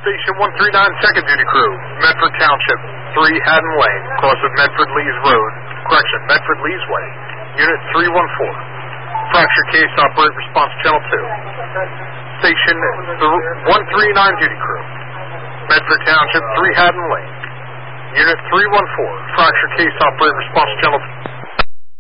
Station 139, second duty crew, Medford Township, 3 Haddon Lane, cross of Medford Lees Road, Medford Lees Way, Unit 314. Fracture case, operate response channel 2. Station 139 duty crew, Medford Township, 3 Haddon Lane, Unit 314. Fracture case, operate response channel 2.